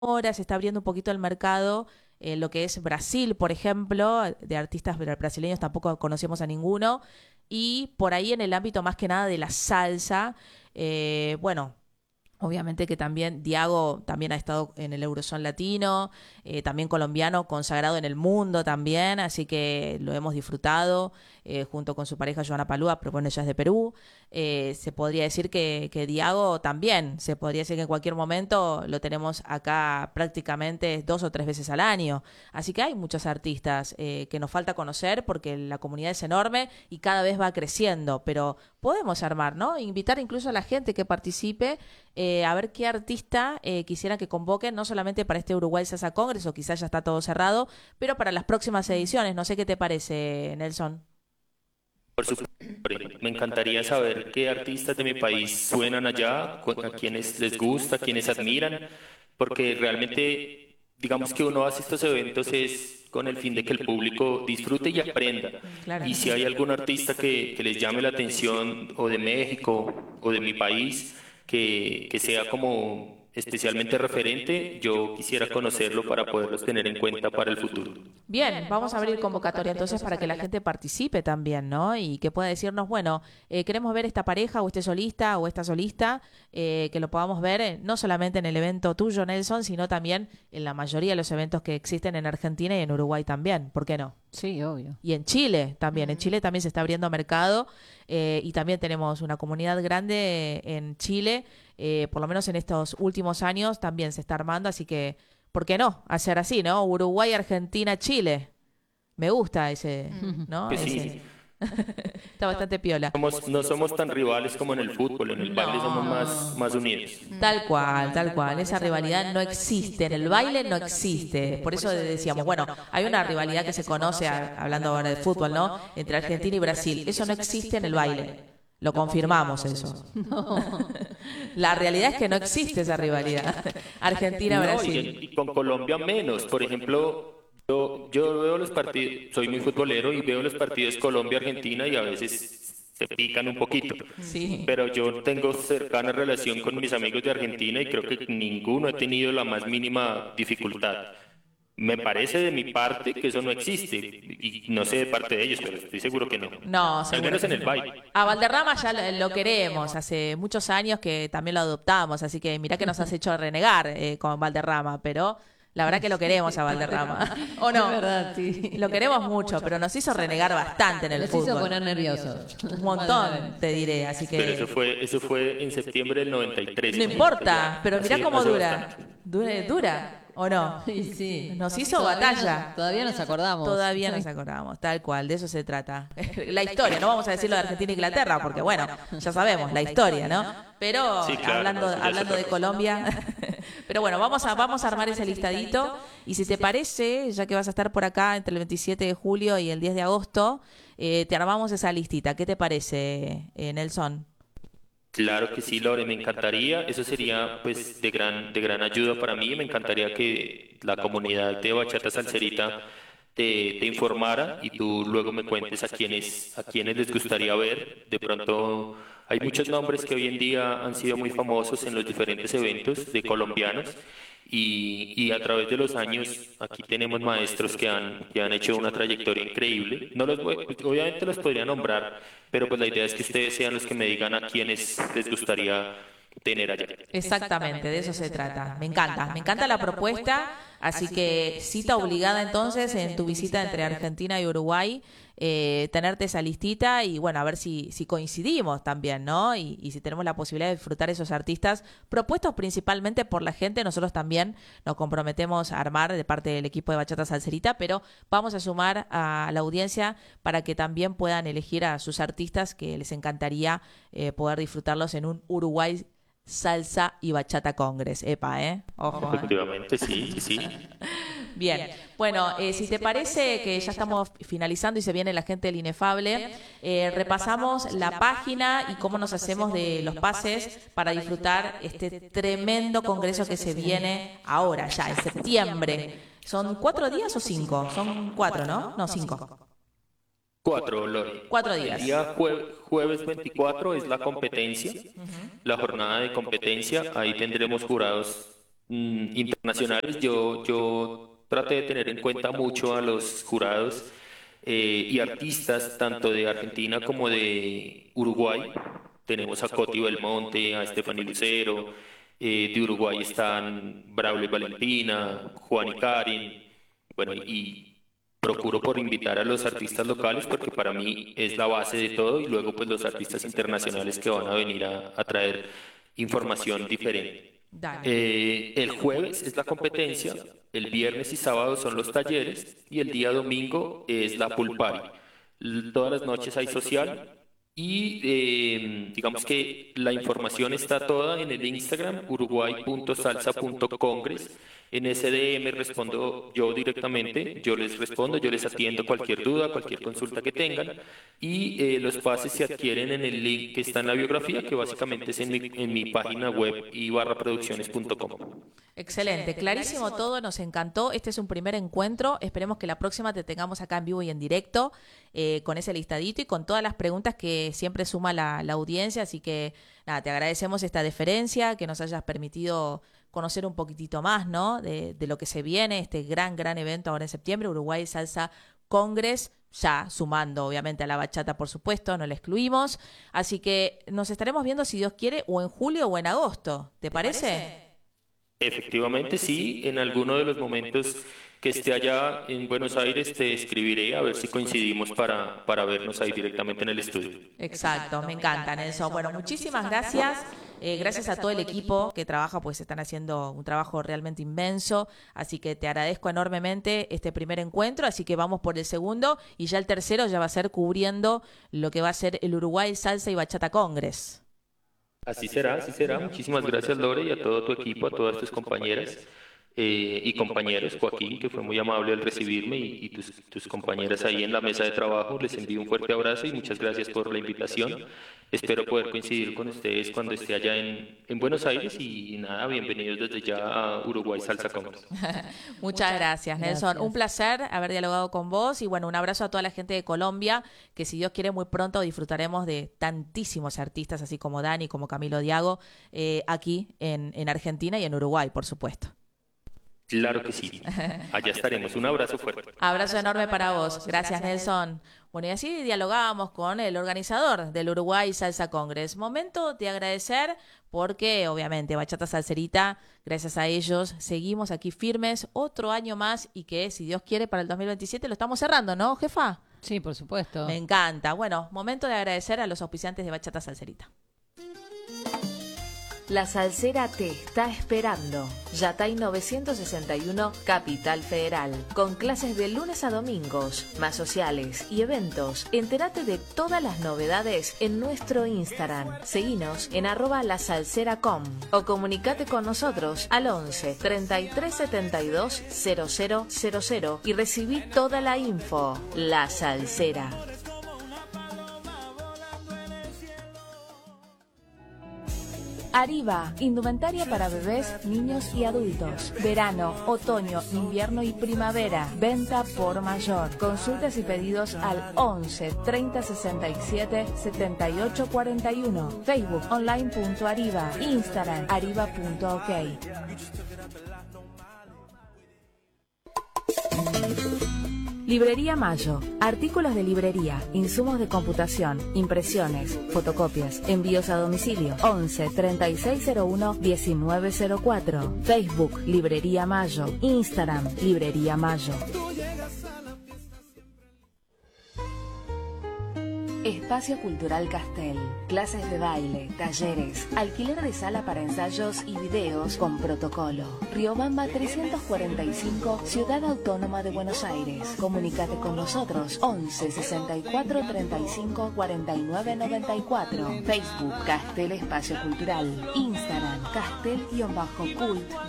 ahora se está abriendo un poquito el mercado, lo que es Brasil, por ejemplo, de artistas brasileños tampoco conocíamos a ninguno, y por ahí en el ámbito más que nada de la salsa, bueno, obviamente que también Diago también ha estado en el Eurozone Latino, también colombiano, consagrado en el mundo también, así que lo hemos disfrutado junto con su pareja Joana Palúa, pero bueno, ella es de Perú. Se podría decir que Diago también, se podría decir que en cualquier momento lo tenemos acá prácticamente 2 o 3 veces al año. Así que hay muchos artistas que nos falta conocer porque la comunidad es enorme y cada vez va creciendo, pero podemos armar, ¿no? Invitar incluso a la gente que participe a ver qué artista quisiera que convoquen, no solamente para este Uruguay Salsa Congress, o quizás ya está todo cerrado, pero para las próximas ediciones. No sé qué te parece, Nelson. Por supuesto, me encantaría saber qué artistas de mi país suenan allá, a quienes les gusta, a quienes admiran, porque realmente, digamos que uno hace estos eventos es con el fin de que el público disfrute y aprenda. Claro. Y si hay algún artista que les llame la atención, o de México, o de mi país, que sea como especialmente referente, yo quisiera conocerlo para poderlos tener en cuenta para el futuro. Bien, vamos a abrir convocatoria entonces para que la gente participe también, ¿no? Y que pueda decirnos, bueno, queremos ver esta pareja o este solista o esta solista, que lo podamos ver no solamente en el evento tuyo, Nelson, sino también en la mayoría de los eventos que existen en Argentina y en Uruguay también, ¿por qué no? Sí, obvio. Y en Chile también, en Chile también se está abriendo mercado, y también tenemos una comunidad grande en Chile, por lo menos en estos últimos años también se está armando, así que, ¿por qué no? Hacer así, ¿no? Uruguay, Argentina, Chile. Me gusta ese, ¿no? Que Ese. sí, Está bastante piola. no somos tan rivales como en el fútbol, en el baile somos No. más unidos. Tal cual, tal cual. Esa rivalidad no existe. En el baile no existe. Por eso decíamos, bueno, hay una rivalidad que se conoce, hablando ahora de fútbol, ¿no? Entre Argentina y Brasil. Eso no existe en el baile. Lo confirmamos eso. La realidad es que no existe esa rivalidad. No, Argentina-Brasil. y con Colombia menos. Por ejemplo, yo veo los partidos, soy muy futbolero y veo los partidos Colombia-Argentina y a veces se pican un poquito. Sí. Pero yo tengo cercana relación con mis amigos de Argentina y creo que ninguno ha tenido la más mínima dificultad. Me parece de mi parte que eso no existe y no sé de parte de ellos, pero estoy seguro que no. No, Al seguro menos que en el no. baile. A Valderrama ya lo queremos, hace muchos años que también lo adoptamos, así que mirá que nos has hecho renegar con Valderrama, pero la verdad que lo queremos a Valderrama. ¿O no? Es verdad, sí. Lo queremos mucho, pero nos hizo renegar bastante en el Los hizo fútbol. poner nerviosos. Un montón, te diré, así Pero que eso fue en septiembre del 93. no importa, pero mirá Así, cómo hace dura. bastante. Dura, ¿o no? Sí, sí. Nos hizo batalla. Todavía nos acordamos. Todavía nos acordamos, tal cual, de eso se trata. La historia, no vamos a decir lo de Argentina e Inglaterra, porque bueno, ya sabemos, la historia, ¿no? Pero Sí, claro, hablando, no, eso ya es hablando otra de cosa. Colombia, pero bueno, vamos a armar ese listadito. Y si te parece, ya que vas a estar por acá entre el 27 de julio y el 10 de agosto, te armamos esa listita. ¿Qué te parece, Nelson? Claro que sí, Lore, me encantaría. Eso sería pues de gran ayuda para mí. Me encantaría que la comunidad de Bachata Salserita te informara y tú luego me cuentes a quienes les gustaría ver. De pronto hay muchos nombres que hoy en día han sido muy famosos en los diferentes eventos de colombianos y a través de los años aquí tenemos maestros que han hecho una trayectoria increíble. No obviamente los podría nombrar, pero pues la idea es que ustedes sean los que me digan a quienes les gustaría tener allá. Exactamente, de eso se trata. Me encanta la propuesta, así que cita obligada entonces en tu visita entre Argentina y Uruguay, tenerte esa listita y bueno, a ver si coincidimos también, ¿no? Y si tenemos la posibilidad de disfrutar esos artistas propuestos principalmente por la gente, nosotros también nos comprometemos a armar de parte del equipo de Bachata Salserita, pero vamos a sumar a la audiencia para que también puedan elegir a sus artistas que les encantaría poder disfrutarlos en un Uruguay Salsa y Bachata Congress. Epa, ¿eh? Ojo, ¿eh? Efectivamente, sí, sí. Bien, bueno, si te parece que ya estamos finalizando y se viene la gente del Inefable, repasamos la página y cómo nos hacemos de los pases para disfrutar este tremendo congreso que se viene ahora, ya en septiembre. ¿Son 4 días o 5? Son 4, ¿no? No, 5. Cuatro, Lore. 4 días. El día jueves 24 es la competencia, la jornada de competencia. Ahí tendremos jurados internacionales, yo traté de tener en cuenta mucho a los jurados y artistas tanto de Argentina como de Uruguay. Tenemos a Coti Belmonte, a Stephanie Lucero, de Uruguay están Braulio y Valentina, Juan y Karin, bueno, y procuro por invitar a los artistas locales porque para mí es la base de todo y luego pues los artistas internacionales que van a venir a traer información diferente. El jueves es la competencia, el viernes y sábado son los talleres y el día domingo es la pool party. Todas las noches hay social y digamos que la información está toda en el Instagram uruguay.salsa.congress. En ese DM respondo yo directamente, yo les respondo, yo les atiendo cualquier duda, cualquier consulta que tengan y los pases se adquieren en el link que está en la biografía, que básicamente es en mi página web y/producciones.com. Excelente, clarísimo todo, nos encantó. Este es un primer encuentro. Esperemos que la próxima te tengamos acá en vivo y en directo con ese listadito y con todas las preguntas que siempre suma la audiencia. Así que nada, te agradecemos esta deferencia, que nos hayas permitido conocer un poquitito más, ¿no? De lo que se viene, este gran evento ahora en septiembre, Uruguay Salsa Congress, ya sumando obviamente a la bachata, por supuesto, no la excluimos. Así que nos estaremos viendo, si Dios quiere, o en julio o en agosto. ¿Te parece? Efectivamente, sí, en alguno de los momentos que esté allá en Buenos Aires te escribiré a ver si coincidimos para vernos ahí directamente en el estudio. Exacto, me encanta, Nelson. Bueno, muchísimas gracias. Gracias a todo el equipo que trabaja, pues están haciendo un trabajo realmente inmenso. Así que te agradezco enormemente este primer encuentro. Así que vamos por el segundo y ya el tercero ya va a ser cubriendo lo que va a ser el Uruguay Salsa y Bachata Congress. Así será, así será. Muchísimas gracias, Lore, y a todo tu equipo, a todas tus compañeras y compañeros, Joaquín, que fue muy amable al recibirme, y tus compañeras ahí en la mesa de trabajo. Les envío un fuerte abrazo y muchas gracias por la invitación. Espero poder coincidir con ustedes cuando esté allá en Buenos Aires y nada, bienvenidos desde ya a Uruguay Salsa Congress. Muchas gracias, Nelson. Gracias. Un placer haber dialogado con vos y bueno, un abrazo a toda la gente de Colombia, que si Dios quiere muy pronto disfrutaremos de tantísimos artistas, así como Dani, como Camilo Diago, aquí en Argentina y en Uruguay, por supuesto. Claro que sí. Allá estaremos. Un abrazo fuerte. Abrazo enorme para vos. Gracias, Nelson. Bueno, y así dialogábamos con el organizador del Uruguay Salsa Congress. Momento de agradecer porque, obviamente, Bachata Salserita, gracias a ellos, seguimos aquí firmes otro año más y que, si Dios quiere, para el 2027 lo estamos cerrando, ¿no, jefa? Sí, por supuesto. Me encanta. Bueno, momento de agradecer a los auspiciantes de Bachata Salserita. La Salsera te está esperando. Yatay 961, Capital Federal. Con clases de lunes a domingos, más sociales y eventos. Entérate de todas las novedades en nuestro Instagram. Seguinos en @lasalsera.com o comunicate con nosotros al 11 33 72 0000 y recibí toda la info. La Salsera. Arriba, indumentaria para bebés, niños y adultos. Verano, otoño, invierno y primavera. Venta por mayor. Consultas y pedidos al 11 30 67 78 41. Facebook online.arriba. Instagram arriba.ok. Librería Mayo. Artículos de librería, insumos de computación, impresiones, fotocopias, envíos a domicilio. 11 3601 1904. Facebook Librería Mayo. Instagram Librería Mayo. Espacio Cultural Castel. Clases de baile, talleres, alquiler de sala para ensayos y videos con protocolo. Riobamba 345, Ciudad Autónoma de Buenos Aires. Comunícate con nosotros 11 64 35 49 94. Facebook Castel Espacio Cultural. Instagram Castel-cult-.